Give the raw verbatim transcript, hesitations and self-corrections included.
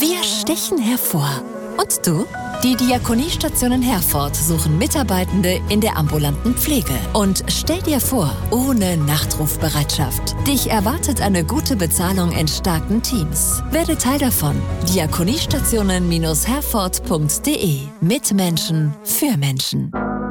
Wir stechen hervor. Und du? Die Diakoniestationen Herford suchen Mitarbeitende in der ambulanten Pflege. Und stell dir vor, ohne Nachtrufbereitschaft. Dich erwartet eine gute Bezahlung in starken Teams. Werde Teil davon. diakoniestationen Herford punkt de. Mit Menschen für Menschen.